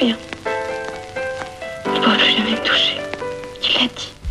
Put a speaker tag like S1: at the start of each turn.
S1: rien. Il ne pourra plus jamais me toucher. Il l'a dit.